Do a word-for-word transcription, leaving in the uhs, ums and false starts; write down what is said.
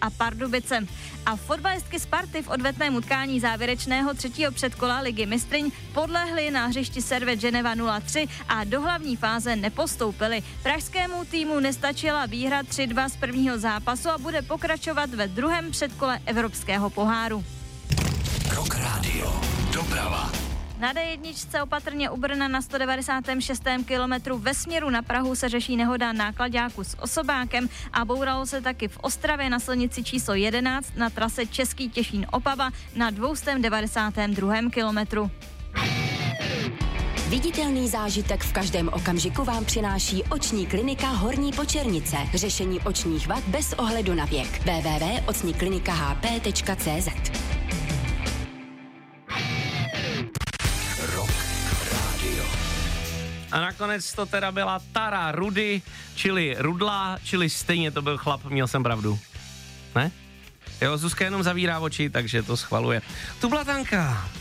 a Pardubice. A fotbalistky Sparty v odvetném utkání závěrečného třetího předkola Ligy mistryň podlehly na hřišti Servet Ženeva nula tři a do hlavní fáze nepostoupily. Pražskému týmu nestačila výhra tři dva z prvního zápasu a bude pokračovat ve druhém předkole Evropského poháru. Rock Radio. Doprava. Na dé jedna opatrně u Brna na sto devadesátém šestém kilometru ve směru na Prahu se řeší nehoda náklaďáku s osobákem a bouralo se taky v Ostravě na silnici číslo jedenáct na trase Český Těšín Opava na dvě devadesátém druhém kilometru. Viditelný zážitek v každém okamžiku vám přináší oční klinika Horní Počernice. Řešení očních vad bez ohledu na věk. w w w tečka oční klinika h p tečka c z. A nakonec to teda byla Tara Rudy, čili Rudla, čili stejně to byl chlap, měl jsem pravdu. Ne? Jo, Zuzka jenom zavírá oči, takže to schvaluje. Tu byla Tanka.